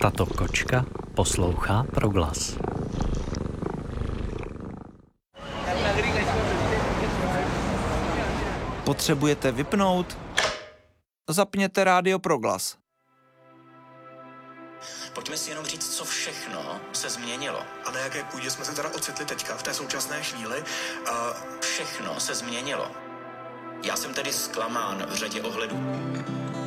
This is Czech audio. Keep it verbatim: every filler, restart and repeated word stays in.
Tato kočka poslouchá Proglas. Potřebujete vypnout? Zapněte rádio Proglas. Pojďme si jenom říct, co všechno se změnilo. A na jaké půdě jsme se teda ocitli teďka v té současné chvíli? A Všechno se změnilo. Já jsem tedy zklamán v řadě ohledů.